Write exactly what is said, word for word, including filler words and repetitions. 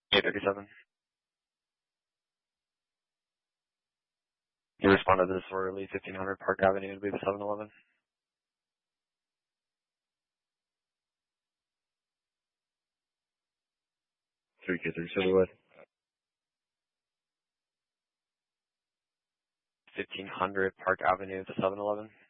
eight thirty-seven. You responded to this orderly, fifteen hundred Park Avenue to be the seven eleven. three K three Silverwood. fifteen hundred Park Avenue to seven eleven.